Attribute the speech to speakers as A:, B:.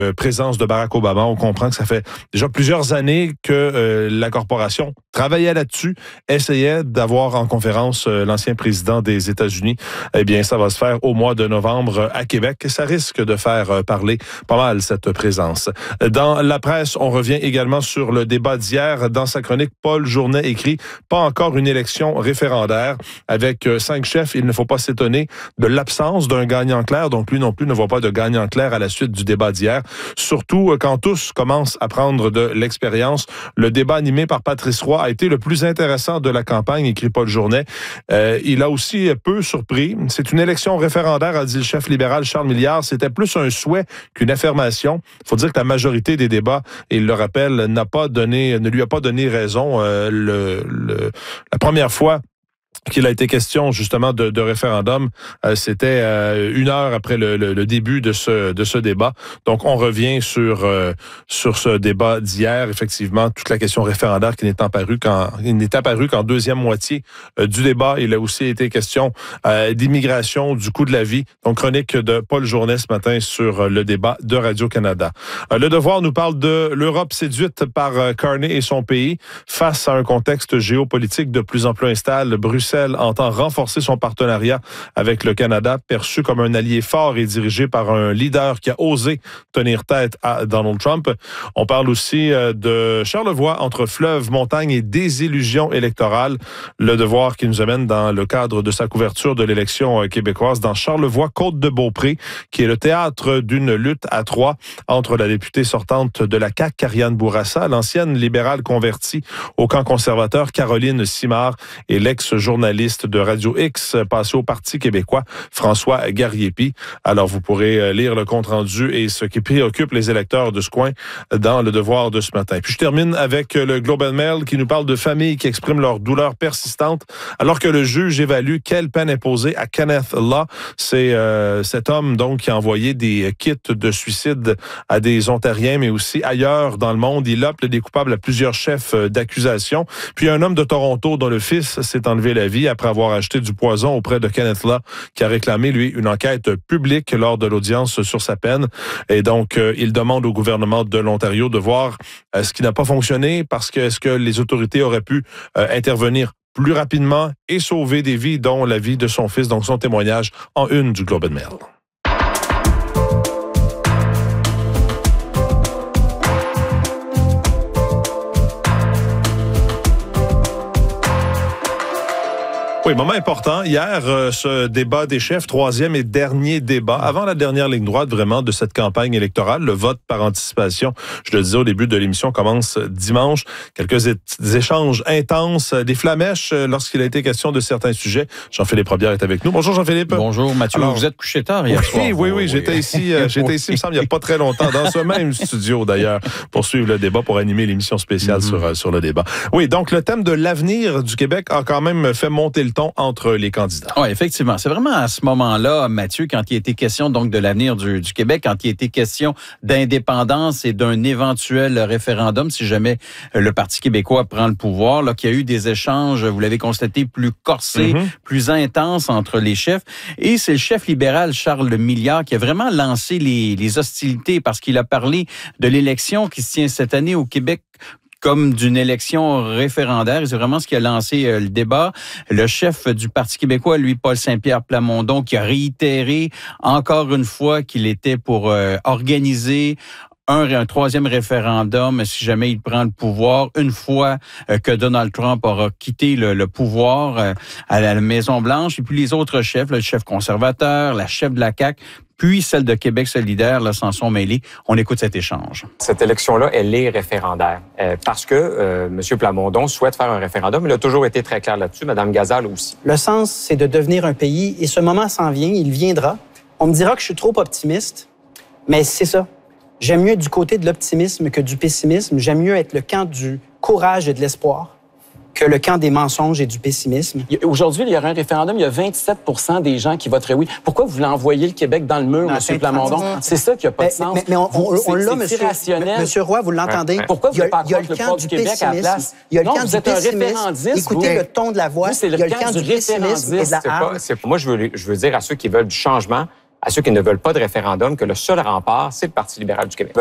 A: présence de Barack Obama. On comprend que ça fait déjà plusieurs années que la corporation travaillait là-dessus, essayait d'avoir en conférence l'ancien président des États-Unis. Eh bien, ça va se faire au mois de novembre à Québec. Ça risque de faire parler pas mal cette présence. Dans la presse, on revient également sur le débat d'hier. Dans sa chronique, Paul Journet écrit « Pas encore une élection référendaire ». Avec 5 chefs, il ne faut pas s'étonner de l'absence d'un gagnant clair. Donc, lui non plus ne voit pas de gagnant clair à la suite du débat d'hier. Surtout quand tous commencent à prendre de l'expérience. Le débat animé par Patrice Roy a été le plus intéressant de la campagne, écrit Paul Journet. Il a aussi peu surpris. C'est une élection référendaire, a dit le chef libéral Charles Milliard. C'était plus un souhait qu'une affirmation. Il faut dire que la majorité des débats, et il le rappelle, ne lui a pas donné raison. La première fois qu'il a été question justement de référendum, c'était 1 heure après le début de ce débat. Donc on revient sur ce débat d'hier, effectivement, toute la question référendaire qui n'est apparue qu'en deuxième moitié du débat. Il a aussi été question d'immigration, du coût de la vie. Donc chronique de Paul Journet ce matin sur le débat de Radio-Canada. Le Devoir nous parle de l'Europe séduite par Carney et son pays face à un contexte géopolitique de plus en plus instable. Bruxelles entend renforcer son partenariat avec le Canada, perçu comme un allié fort et dirigé par un leader qui a osé tenir tête à Donald Trump. On parle aussi de Charlevoix, entre fleuve, montagne et désillusion électorale. Le Devoir qui nous amène dans le cadre de sa couverture de l'élection québécoise dans Charlevoix, Côte-de-Beaupré, qui est le théâtre d'une lutte à 3 entre la députée sortante de la CAQ, Karianne Bourassa, l'ancienne libérale convertie au camp conservateur, Caroline Simard, et l'ex-journaliste de Radio X, passé au Parti québécois, François Garriépi. Alors, vous pourrez lire le compte-rendu et ce qui préoccupe les électeurs de ce coin dans le Devoir de ce matin. Puis je termine avec le Globe and Mail qui nous parle de familles qui expriment leur douleur persistante alors que le juge évalue quelle peine imposer à Kenneth Law. C'est cet homme donc qui a envoyé des kits de suicide à des Ontariens, mais aussi ailleurs dans le monde. Il appelle des coupables à plusieurs chefs d'accusation. Puis un homme de Toronto dont le fils s'est enlevé la vie après avoir acheté du poison auprès de Kenneth Law, qui a réclamé, lui, une enquête publique lors de l'audience sur sa peine. Et donc, il demande au gouvernement de l'Ontario de voir ce qui n'a pas fonctionné, parce que est-ce que les autorités auraient pu intervenir plus rapidement et sauver des vies, dont la vie de son fils. Donc, son témoignage en une du Globe and Mail. Oui, moment important. Hier, ce débat des chefs, 3e et dernier débat, avant la dernière ligne droite vraiment de cette campagne électorale. Le vote par anticipation, je le disais au début de l'émission, commence dimanche. Quelques échanges intenses, des flamèches lorsqu'il a été question de certains sujets. Jean-Philippe Robillard est avec nous. Bonjour Jean-Philippe.
B: Bonjour Mathieu. Alors, vous êtes couché tard hier soir.
A: Oui, j'étais ici, il me semble, il n'y a pas très longtemps, dans ce même studio d'ailleurs, pour suivre le débat, pour animer l'émission spéciale sur le débat. Oui, donc le thème de l'avenir du Québec a quand même fait monter le ton entre les candidats.
B: Oui, effectivement. C'est vraiment à ce moment-là, Mathieu, quand il était question donc de l'avenir du Québec, quand il était question d'indépendance et d'un éventuel référendum, si jamais le Parti québécois prend le pouvoir, là, qu'il y a eu des échanges, vous l'avez constaté, plus corsés, plus intenses entre les chefs. Et c'est le chef libéral Charles Milliard qui a vraiment lancé les hostilités parce qu'il a parlé de l'élection qui se tient cette année au Québec comme d'une élection référendaire. C'est vraiment ce qui a lancé le débat. Le chef du Parti québécois, lui, Paul Saint-Pierre Plamondon, qui a réitéré encore une fois qu'il était pour organiser un 3e référendum si jamais il prend le pouvoir, une fois que Donald Trump aura quitté le pouvoir à la Maison-Blanche. Et puis les autres chefs, le chef conservateur, la chef de la CAQ, puis celle de Québec solidaire, là, s'en sont mêlés. On écoute cet échange.
C: Cette élection-là, elle est référendaire parce que M. Plamondon souhaite faire un référendum. Il a toujours été très clair là-dessus. Mme Gazal aussi.
D: Le sens, c'est de devenir un pays et ce moment s'en vient, il viendra. On me dira que je suis trop optimiste, mais c'est ça. J'aime mieux être du côté de l'optimisme que du pessimisme. J'aime mieux être le camp du courage et de l'espoir que le camp des mensonges et du pessimisme.
E: Aujourd'hui, il y aura un référendum, il y a 27 % des gens qui voteraient oui. Pourquoi vous voulez envoyer le Québec dans le mur, M. Plamondon? C'est ça qui n'a pas de sens.
D: Mais on l'a, Monsieur Roy, vous l'entendez?
E: Pourquoi vous n'avez pas le camp du Québec à la place?
D: Il y a le
E: non,
D: camp
E: vous
D: du
E: êtes un
D: pessimisme.
E: référendiste.
D: Écoutez le ton de la voix.
E: Vous, c'est
D: il y a le camp du pessimisme et de la hargne.
C: Moi, je veux dire à ceux qui veulent du changement, à ceux qui ne veulent pas de référendum que le seul rempart, c'est le Parti libéral du Québec.